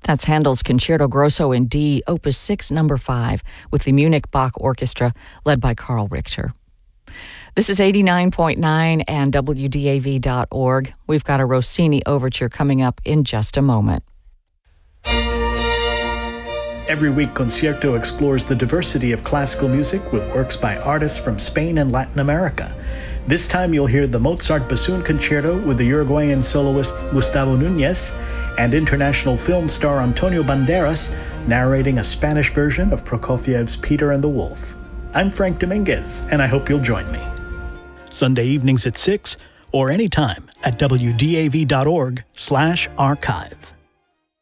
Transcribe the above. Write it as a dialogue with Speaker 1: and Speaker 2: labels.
Speaker 1: That's Handel's Concerto Grosso in D, Opus 6, number 5, with the Munich Bach Orchestra, led by Karl Richter. This is 89.9 and WDAV.org. We've got a Rossini overture coming up in just a moment.
Speaker 2: Every week, Concierto explores the diversity of classical music with works by artists from Spain and Latin America. This time you'll hear the Mozart Bassoon Concerto with the Uruguayan soloist Gustavo Núñez and international film star Antonio Banderas narrating a Spanish version of Prokofiev's Peter and the Wolf. I'm Frank Dominguez, and I hope you'll join me. Sunday evenings at 6 or anytime at WDAV.org/archive.